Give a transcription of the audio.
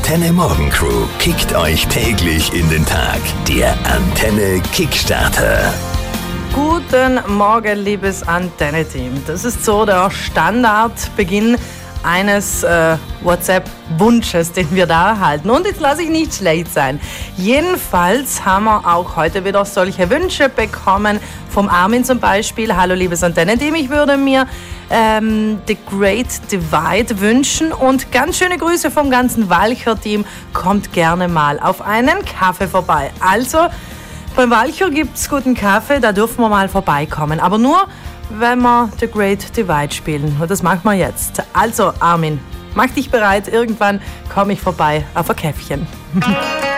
Antenne Morgen Crew kickt euch täglich in den Tag. Der Antenne Kickstarter. Guten Morgen, liebes Antenne-Team. Das ist so der Standardbeginn eines WhatsApp-Wunsches, den wir da erhalten. Und jetzt lasse ich nicht schlecht sein. Jedenfalls haben wir auch heute wieder solche Wünsche bekommen. Vom Armin zum Beispiel. Hallo, liebes Antenne-Team, ich würde mir The Great Divide wünschen. Und ganz schöne Grüße vom ganzen Walcher-Team. Kommt gerne mal auf einen Kaffee vorbei. Also, beim Walcher gibt es guten Kaffee, da dürfen wir mal vorbeikommen. Aber nur, wenn wir The Great Divide spielen. Und das machen wir jetzt. Also, Armin, mach dich bereit. Irgendwann komme ich vorbei auf ein Käffchen.